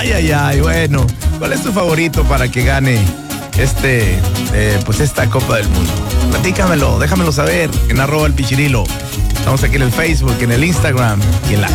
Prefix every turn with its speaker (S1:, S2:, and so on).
S1: Ay, bueno. ¿Cuál es tu favorito para que gane esta Copa del Mundo? Platícamelo, déjamelo saber en @el Pichirilo. Estamos aquí en el Facebook, en el Instagram y en la